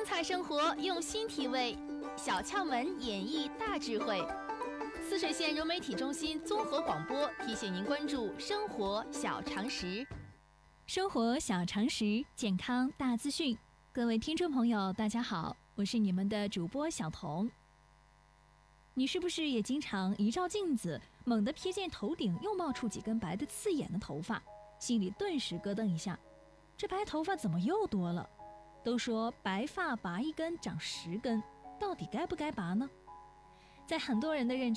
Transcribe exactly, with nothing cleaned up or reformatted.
彩生活，用心体味小窍门，演绎大智慧。泗水县融媒体中心综合广播提醒您关注生活小常识。 生活小常识，健康大资讯。各位听众朋友，大家好，我是你们的主播小彤。你是不是也经常一照镜子，猛地瞥见头顶又冒出几根白的刺眼的头发，心里顿时咯噔一下，这白头发怎么又多了？都说白发拔一根长十根，到底该不该拔呢？在很多人的认知